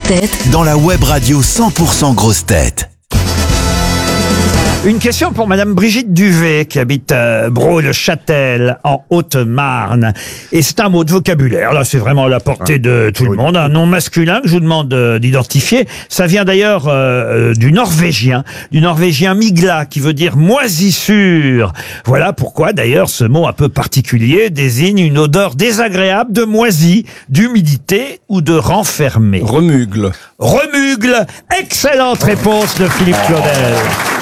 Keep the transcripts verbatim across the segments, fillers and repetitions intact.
têtes dans la web radio cent pour cent grosses têtes. Une question pour Madame Brigitte Duvet qui habite euh, Brault-le-Châtel en Haute-Marne. Et c'est un mot de vocabulaire. Là, c'est vraiment à la portée de tout le monde. Un nom masculin que je vous demande euh, d'identifier. Ça vient d'ailleurs euh, du norvégien, du norvégien migla, qui veut dire moisissure. Voilà pourquoi d'ailleurs ce mot un peu particulier désigne une odeur désagréable de moisi, d'humidité ou de renfermé. Remugle. Remugle. Excellente réponse de Philippe Claudel.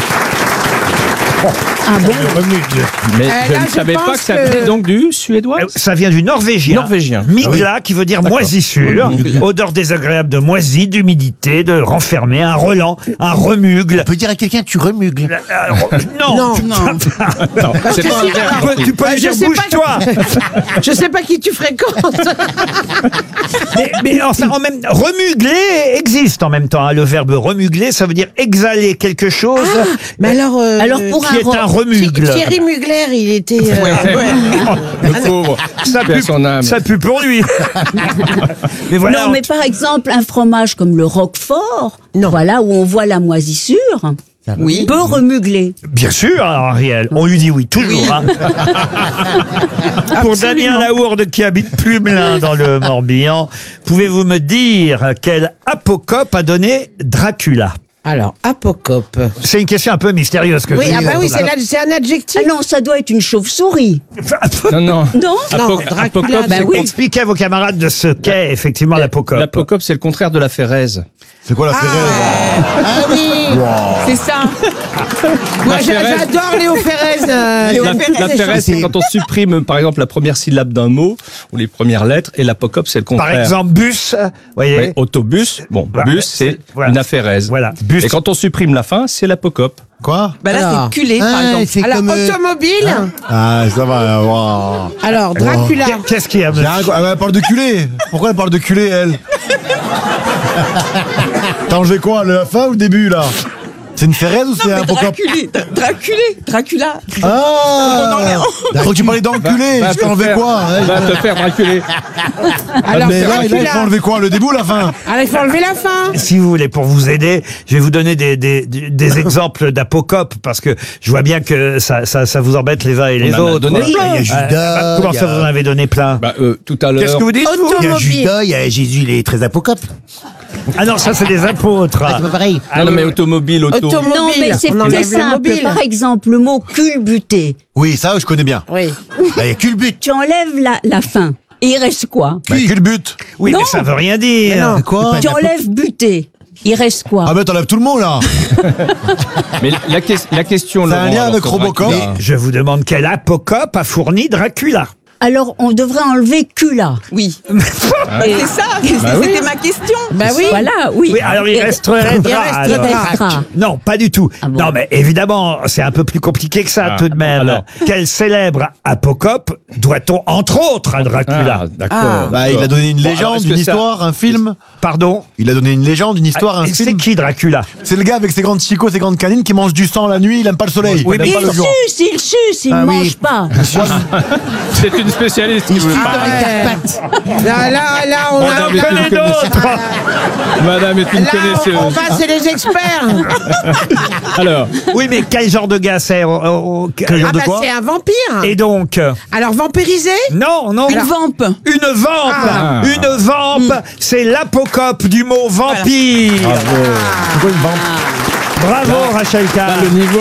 Ah bon? Mais Euh, je là, ne je savais pas pense que ça que- venait donc du suédois. Euh, Ça vient du norvégien. Norvégien. Migla, qui veut dire D'accord. moisissure. Remugle. Odeur désagréable de moisi, d'humidité, de renfermé, un relent, un remugle. On peut dire à quelqu'un tu remugles. Euh, euh, non. Non, Non, c'est que pas si- un verbe. Tu peux, tu peux Bah, lui je dire sais pas. bouge-toi. Je sais pas qui tu fréquentes. mais, mais enfin, en même remugler existe en même temps. Hein. Le verbe remugler, ça veut dire exhaler quelque chose Mais alors, euh, Alors pour qui un est ro- un remugle. Thierry Mugler, il était. euh, Le pauvre. Ça Paix à pue, son âme. ça pue pour lui. mais voilà. Non, mais par exemple, un fromage comme le Roquefort, Non. voilà, où on voit la moisissure, Oui. peut remugler. Bien sûr, Ariel. On lui dit oui, toujours. Hein. Pour Damien Laourde, qui habite Plumelin dans le Morbihan, pouvez-vous me dire quel apocope a donné Dracula? Alors, apocope. C'est une question un peu mystérieuse que Oui, je ah dis. bah oui, c'est la- c'est un adjectif. Ah non, ça doit être une chauve-souris. Non, non. Non? Apo- Dracula, Apocope, bah c'est oui. Expliquez à vos camarades de ce qu'est effectivement l'apocope. L'apocope, c'est le contraire de la Férèse. C'est quoi la Ferrez? Ah oui, c'est ça. Moi, La j'a- Ferrez. j'adore Léo Ferrez. euh, Léo La, Ferrez, la Férèse, c'est c'est- quand on supprime, par exemple, la première syllabe d'un mot, ou les premières lettres, et l'apocope, c'est le Par contraire. exemple, bus, vous voyez. Ouais, autobus, bon, Voilà, bus, c'est c'est- voilà. une aphérèse. Voilà, bus. Et quand on supprime la fin, c'est l'apocope. Quoi? Bah là, Alors. c'est culé, par Ah, exemple. c'est Alors, comme, euh, automobile. Ah, ça va. Wow. Alors, Dracula. Qu'est-ce qu'il y a, J'ai monsieur? rien- ah, elle parle de culé. Pourquoi elle parle de culé, elle? T'as enlevé quoi? La fin ou le début, là? C'est une Ferrez ou c'est Non, un mais Pocop? Draculé, Draculé, Dracula. Ah! Je crois que tu parlais d'enculé. Va Je t'ai te enlevé faire- quoi? hein? Va te faire draculer. Alors, Mais là, là, il faut Dracula. enlever quoi? Le début ou la fin? Alors, il faut enlever la fin. Si vous voulez, pour vous aider, je vais vous donner des, des, des, des exemples d'apocope, parce que je vois bien que ça, ça, ça vous embête les uns et les en a autres. donné quoi. plein. Il y a Euh, Judas. bah, comment il y ça, a- vous en avez donné plein? Bah, euh, tout à l'heure. Qu'est-ce que vous dites, vous? Il y a Automobile. Judas, il y a Jésus, il est très apocope. Ah non, ça, c'est des apôtres. Ah, c'est pas pareil. Non, non, mais automobile, auto. Automobile. Non, mais c'est On très enlève le simple. mobile. Par exemple, le mot culbuter. Oui, ça, je connais bien. Oui. Bah, il y a culbut. Tu enlèves la, la fin. Et il reste quoi? Bah, culbut. Oui, Non. mais ça veut rien dire. C'est quoi? Tu enlèves buter. Il reste quoi? Ah, bah, t'enlèves tout le monde, là. Mais la, que- la question, C'est un Laurent, lien alors, avec pour Robocop. Dracula, Je vous demande quel apocope a fourni Dracula. Alors, on devrait enlever cula. Oui. Et- C'est ça, c'était ma question. Bah oui. Voilà, oui. Oui, alors il Et- resterait Il Dra, reste alors. restera. Non, pas du tout. Ah bon. Non, mais évidemment, c'est un peu plus compliqué que ça Ah, tout de même. alors. Quel célèbre apocope doit-on entre autres à Dracula? Ah, d'accord. Ah. Bah, il a donné une Bon, alors, légende, est-ce que une ça- histoire, un film. Pardon? Il a donné une légende, une histoire, un Et c'est film. qui Dracula? C'est le gars avec ses grands chicots, ses grandes canines qui mange du sang la nuit, il aime pas le soleil. Oui, il aime mais pas Il le jour. suce, il suce, il Ah ne oui. mange pas. C'est une spécialiste qui vous parle. Là, là, là, on Madame a. est une Connais d'autres. Madame est une Là, on, on connaisseuse. va, c'est les experts. Alors, Oui, mais quel genre de gars c'est? Oh, oh, oh, Quel genre Ah de bah, quoi? c'est un vampire. Et donc? euh, Alors, vampirisé. Non, non. Une vampe. Une vampe. Ah. Une vampe. C'est l'apocope du mot vampire. C'est quoi une vampe? Bravo, Rachel Carr. le niveau.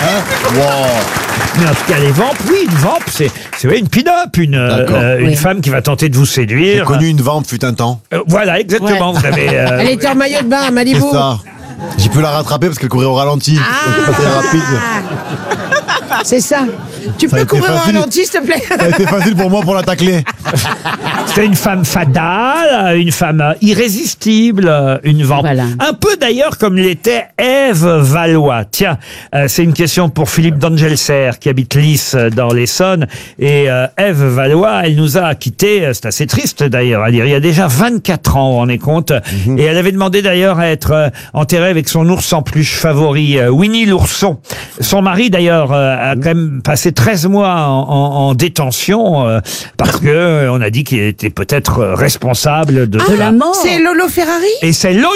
Mais en tout cas, les vampes, oui, une vampe, c'est c'est ouais, une pin-up, une, euh, D'accord. euh, une Oui. femme qui va tenter de vous J'ai séduire. connu une vampe fut un temps. Euh, voilà, exactement. Ouais. Vous avez. euh, Elle était en maillot de bain à Malibu. C'est ça. J'ai pu la rattraper parce qu'elle courait au ralenti. C'était pas très rapide. C'est ça. Tu Ça a peux été courir au facile. ralenti, s'il te plaît. Ça a été facile pour moi pour la tacler. C'était une femme fatale, une femme euh, irrésistible, euh, une vampe. Voilà. Un peu d'ailleurs comme l'était Ève Valois. Tiens, euh, c'est une question pour Philippe d'Angelser qui habite Lys euh, dans l'Essonne. Et euh, Ève Valois, elle nous a quittés, euh, c'est assez triste d'ailleurs à dire, il y a déjà vingt-quatre ans, on en est compte. Mhm. Et elle avait demandé d'ailleurs à être euh, enterrée avec son ours en peluche favori, euh, Winnie l'ourson. Son mari d'ailleurs euh, a quand même passé treize mois en, en- en détention euh, parce que euh, on a dit qu'il était peut-être euh, responsable de, De la mort. C'est Lolo Ferrari. et c'est Lolo